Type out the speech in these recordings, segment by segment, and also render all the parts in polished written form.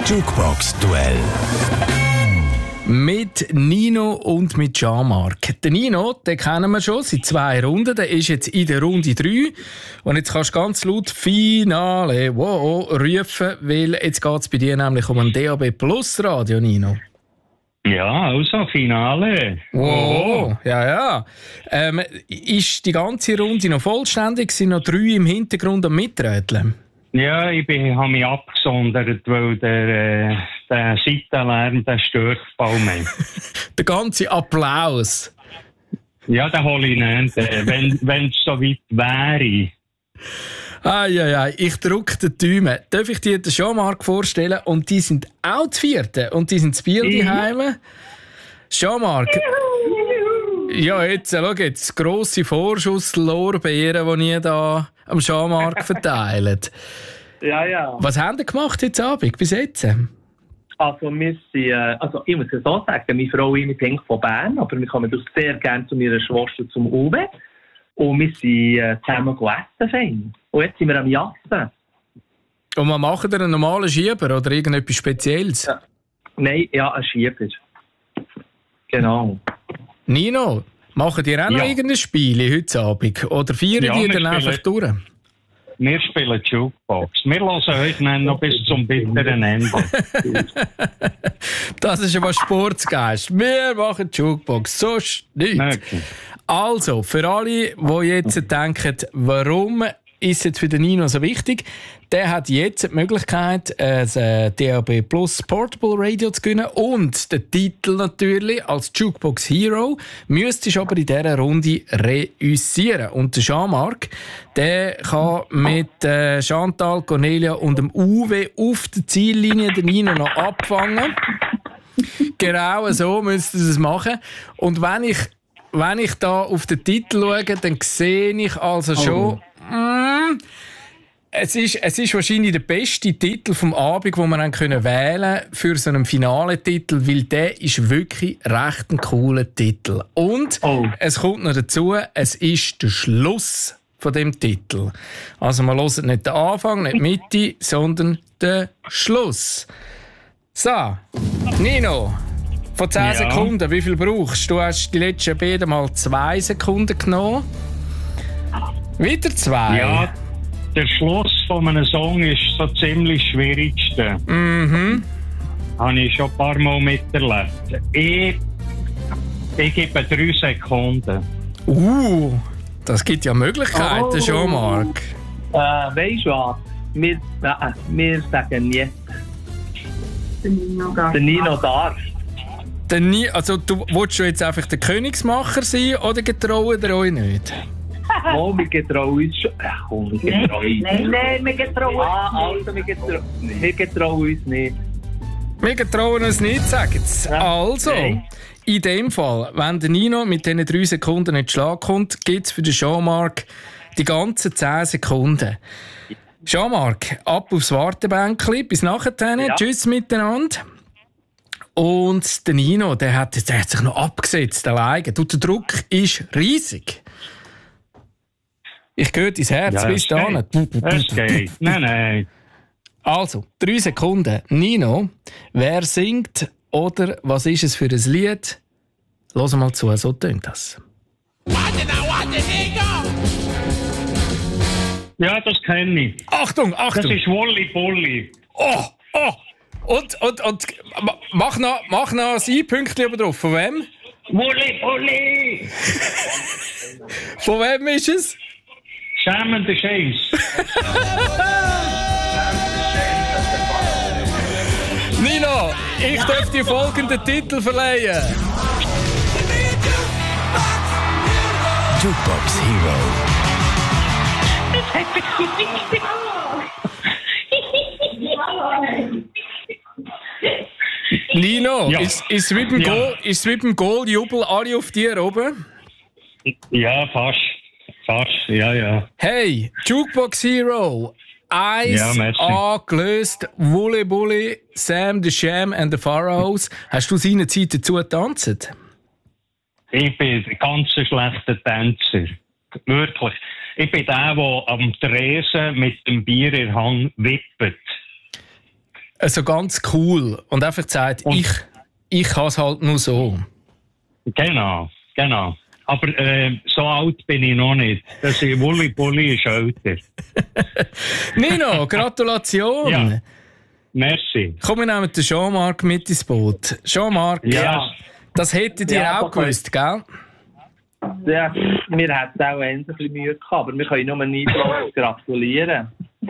Jukebox-Duell. Mit Nino und mit Jean-Marc. Den Nino, den kennen wir schon seit 2 Runden. Der ist jetzt in der Runde 3. Und jetzt kannst du ganz laut Finale wow rufen, weil jetzt geht es bei dir nämlich um ein DAB Plus Radio, Nino. Ja, also Finale. Wow, ja. Ist die ganze Runde noch vollständig? Sind noch 3 im Hintergrund am Miträteln? Ja, habe mich abgesondert, weil der Seitenlärm, der stört voll mehr. Der ganze Applaus. Ja, den hole ich nicht, wenn es so weit wäre. Ich drücke den Daumen. Darf ich dir den Jean-Marc vorstellen? Und die sind auch die 4. Und die sind zu Biel daheim. Jean-Marc. Ja, schau jetzt. Grosse Vorschusslorbeeren, die ihr da am Jean-Marc verteilt. Ja. Was haben ihr gemacht heute Abend, bis jetzt? Also, wir sind, ich muss es so sagen, meine Frau und ich sind von Bern, aber wir kommen doch sehr gerne zu meiner Schwester zum Uwe. Und wir sind zusammen essen fein. Und jetzt sind wir am Jassen. Und was macht ihr, einen normalen Schieber oder irgendetwas Spezielles? Ja. Nein, ja, ein Schieber. Genau. Nino, macht ihr auch noch irgendein Spiel heute Abend? Oder feiern ihr dann einfach durch? Wir spielen Jukebox. Wir hören euch noch bis zum bitteren Ende. Das ist aber Sportsgeist. Wir machen Jukebox, sonst nichts. Okay. Also, für alle, die jetzt denken, warum ist jetzt für den Nino so wichtig, der hat jetzt die Möglichkeit, ein DAB Plus Portable Radio zu gewinnen und den Titel natürlich als Jukebox Hero. Müsstest aber in dieser Runde reüssieren. Und der Jean-Marc, der kann mit Chantal, Cornelia und dem Uwe auf der Ziellinie den Nino noch abfangen. Genau so müsst ihr das machen. Und wenn ich da auf den Titel schaue, dann sehe ich also schon, es ist wahrscheinlich der beste Titel vom Abend, den wir dann wählen können für so einen Finale-Titel, weil der ist wirklich recht ein cooler Titel. Und es kommt noch dazu, es ist der Schluss von dem Titel. Also wir hören nicht den Anfang, nicht die Mitte, sondern den Schluss. So, Nino. Von 10 Sekunden, wie viel brauchst du? Du hast die letzten beiden Mal 2 Sekunden genommen. Wieder 2? Ja, der Schluss von einem Song ist so ziemlich das Schwierigste. Habe ich schon ein paar Mal miterlebt. Ich gebe 3 Sekunden. Das gibt ja Möglichkeiten, Jean-Marc. Weisst du was? Wir sagen jetzt. Der Nino darf. Also, willst du jetzt einfach der Königsmacher sein oder getrauen ihr euch nicht? Wir getrauen uns schon. Nein, wir getrauen uns nicht. Wir getrauen uns nicht. Wir getrauen uns nicht, sagen sie. Also, in dem Fall, wenn der Nino mit diesen 3 Sekunden nicht Schlag kommt, gibt es für den Jean-Marc die ganzen 10 Sekunden. Jean-Marc, ab aufs Wartebänkchen. Bis nachher. Ja. Tschüss miteinander. Und der Nino, der hat sich noch abgesetzt alleine. Der Druck ist riesig. Ich höre dein Herz bis dahin. Es geht. Nein. Also, 3 Sekunden. Nino, wer singt oder was ist es für ein Lied? Hören mal zu, so tönt das. Ja, das kenne ich. Achtung! Das ist Wolli Bolli. Und mach noch ein I-Pünktchen oben drauf. Von wem? Wolli Bolli! Von wem ist es? Schämender Scheiß. Nino, ich darf dir folgenden Titel verleihen. Jukebox Hero. Nino, ist mit dem Goal-Jubel alle auf dir oben? Ja, fast, ja. Hey, Jukebox Hero. Eis angelöst, Wully Bully, Sam the Sham and the Pharaohs. Hast du seinerzeit dazu getanzt? Ich bin ein ganz schlechter Tänzer. Wirklich. Ich bin der am Tresen mit dem Bier in der Hand wippt. also ganz cool und einfach gesagt, ich kann es halt nur so. Genau. Aber so alt bin ich noch nicht. Das ist Wulli ist älter. Nino, Gratulation. Ja. Merci. Komm, wir nehmen den Jean-Marc mit ins Boot. Jean-Marc, das hättet ihr auch gewusst, gell? Ja, wir hätten auch ein bisschen Mühe gehabt, aber wir können nur nicht gratulieren.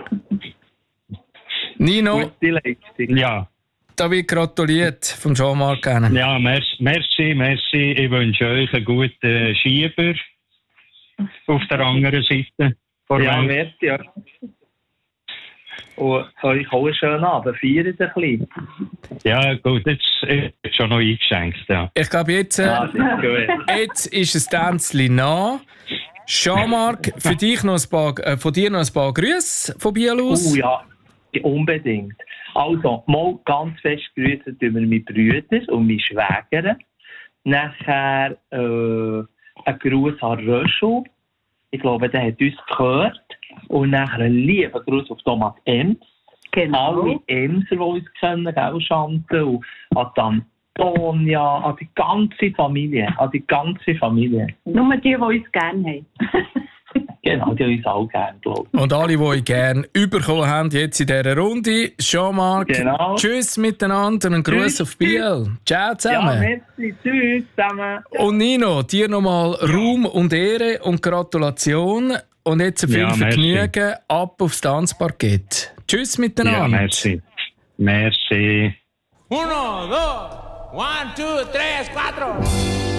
Nino, Gute Leistung. Ja. da wird gratuliert von Jean-Marc. Ja, merci. Ich wünsche euch einen guten Schieber auf der anderen Seite. Ja, merci. Ja. Und euch auch einen schönen Abend. Feiern ein bisschen. Ja, gut, jetzt ist schon noch eingeschenkt. Ja. Ich glaube, jetzt ist es Tänzchen nach. Jean-Marc, von dir noch ein paar Grüße von Biel aus. Oh ja, unbedingt. Also, mal ganz fest grüßen tun wir meine Brüder und meine Schwäger. Nachher ein Gruß an Röschel. Ich glaube, der hat uns gehört. Und nachher einen lieben Gruß auf Thomas Ems. Genau. Alle Emser, die uns kennen, auch Chantal. Und an Antonia, an die ganze Familie. Nur die uns gerne haben. Genau, die uns auch gerne, glaube ich. Und alle, die euch gerne bekommen haben, jetzt in dieser Runde. Jean-Marc, Genau. Tschüss miteinander und einen Gruß auf Biel. Ciao zusammen. Ja, merci. Tschüss zusammen. Und Nino, dir nochmal Ruhm und Ehre und Gratulation. Und jetzt viel Vergnügen ab aufs Tanzparkett. Tschüss miteinander. Ja, merci. 1, 2, 1, 2, 3, 4.